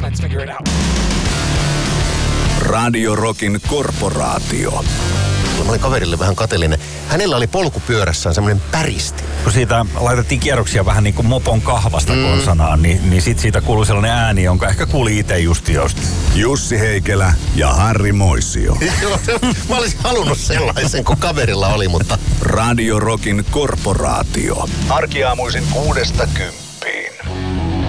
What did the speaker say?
Let's figure it out. Radio Rockin korporaatio. Mä olin kaverille vähän kateellinen. Hänellä oli polkupyörässään semmoinen päristi. Kun siitä laitettiin kierroksia vähän niin kuin mopon kahvasta konsanaan, niin sit siitä kuului sellainen ääni, jonka ehkä kuuli itse just josta. Jussi Heikelä ja Harri Moisio. Mä olisin halunnut sellaisen, kun kaverilla oli, mutta... Radio Rockin korporaatio. Arkiaamuisin 6–10.